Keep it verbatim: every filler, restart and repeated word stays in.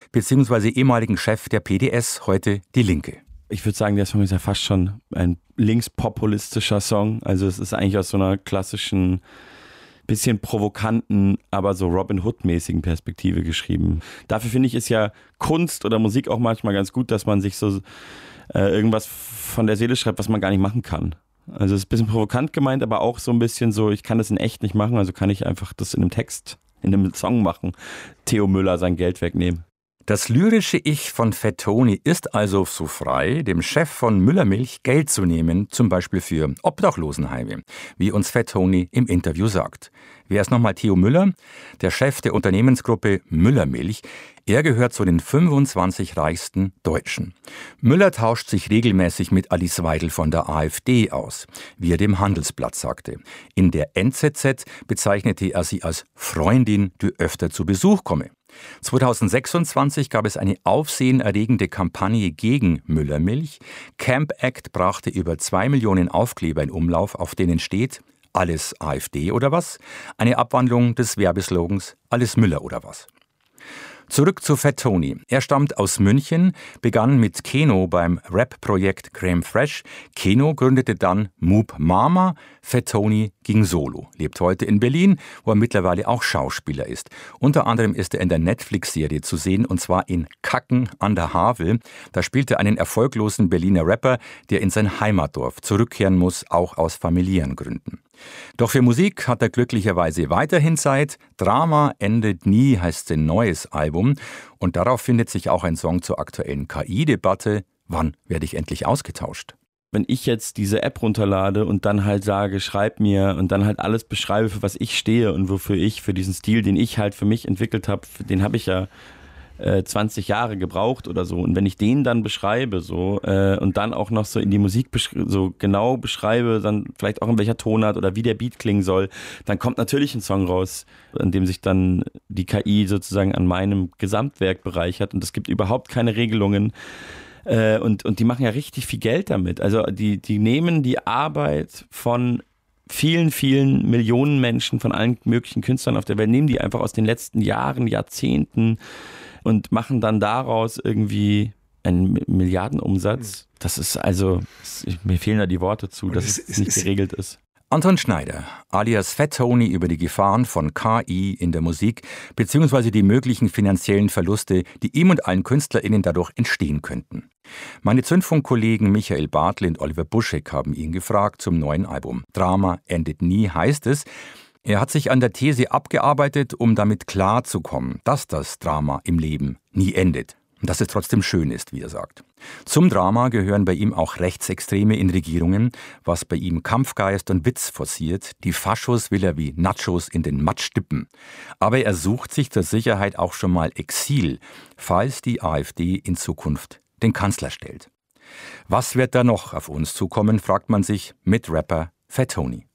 bzw. ehemaligen Chef der P D S, heute Die Linke. Ich würde sagen, der Song ist ja fast schon ein linkspopulistischer Song. Also es ist eigentlich aus so einer klassischen, bisschen provokanten, aber so Robin Hood-mäßigen Perspektive geschrieben. Dafür finde ich, ist ja Kunst oder Musik auch manchmal ganz gut, dass man sich so äh, irgendwas von der Seele schreibt, was man gar nicht machen kann. Also es ist ein bisschen provokant gemeint, aber auch so ein bisschen so, ich kann das in echt nicht machen, also kann ich einfach das in einem Text, in einem Song machen. Theo Müller sein Geld wegnehmen. Das lyrische Ich von Fat Tony ist also so frei, dem Chef von Müllermilch Geld zu nehmen, zum Beispiel für Obdachlosenheime, wie uns Fat Tony im Interview sagt. Wer ist nochmal Theo Müller? Der Chef der Unternehmensgruppe Müllermilch. Er gehört zu den fünfundzwanzig reichsten Deutschen. Müller tauscht sich regelmäßig mit Alice Weidel von der AfD aus, wie er dem Handelsblatt sagte. In der N Z Z bezeichnete er sie als Freundin, die öfter zu Besuch komme. zweitausendsechsundzwanzig gab es eine aufsehenerregende Kampagne gegen Müllermilch. Camp Act brachte über zwei Millionen Aufkleber in Umlauf, auf denen steht: Alles AfD oder was? Eine Abwandlung des Werbeslogans Alles Müller oder was? Zurück zu Fat Tony. Er stammt aus München, begann mit Keno beim Rap-Projekt Crème Fresh. Keno gründete dann Moop Mama. Fat Tony ging solo, lebt heute in Berlin, wo er mittlerweile auch Schauspieler ist. Unter anderem ist er in der Netflix-Serie zu sehen, und zwar in Kacken an der Havel. Da spielt er einen erfolglosen Berliner Rapper, der in sein Heimatdorf zurückkehren muss, auch aus familiären Gründen. Doch für Musik hat er glücklicherweise weiterhin Zeit. Drama endet nie heißt sein neues Album. Und darauf findet sich auch ein Song zur aktuellen K I-Debatte. Wann werde ich endlich ausgetauscht? Wenn ich jetzt diese App runterlade und dann halt sage, schreib mir und dann halt alles beschreibe, für was ich stehe und wofür ich, für diesen Stil, den ich halt für mich entwickelt habe, den habe ich ja äh, zwanzig Jahre gebraucht oder so. Und wenn ich den dann beschreibe so äh, und dann auch noch so in die Musik besch- so genau beschreibe, dann vielleicht auch in welcher Tonart oder wie der Beat klingen soll, dann kommt natürlich ein Song raus, an dem sich dann die K I sozusagen an meinem Gesamtwerk bereichert. Und es gibt überhaupt keine Regelungen. Und, und die machen ja richtig viel Geld damit. Also die, die nehmen die Arbeit von vielen, vielen Millionen Menschen, von allen möglichen Künstlern auf der Welt, nehmen die einfach aus den letzten Jahren, Jahrzehnten und machen dann daraus irgendwie einen Milliardenumsatz. Das ist also, mir fehlen da die Worte zu, dass es, es nicht geregelt ist. Anton Schneider, alias Fat Tony, über die Gefahren von K I in der Musik bzw. die möglichen finanziellen Verluste, die ihm und allen KünstlerInnen dadurch entstehen könnten. Meine Zündfunk-Kollegen Michael Bartl und Oliver Buschek haben ihn gefragt zum neuen Album. Drama endet nie, heißt es. Er hat sich an der These abgearbeitet, um damit klarzukommen, dass das Drama im Leben nie endet. Und dass es trotzdem schön ist, wie er sagt. Zum Drama gehören bei ihm auch Rechtsextreme in Regierungen, was bei ihm Kampfgeist und Witz forciert. Die Faschos will er wie Nachos in den Matsch dippen. Aber er sucht sich zur Sicherheit auch schon mal Exil, falls die AfD in Zukunft den Kanzler stellt. Was wird da noch auf uns zukommen, fragt man sich mit Rapper Fat Tony.